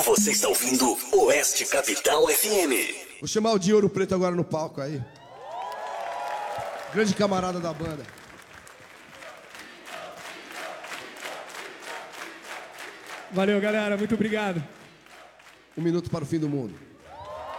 Você está ouvindo Oeste Capital FM. Vou chamar o de Ouro Preto agora no palco aí. Grande camarada da banda. Valeu, galera. Muito obrigado. 1 minuto para o fim do mundo.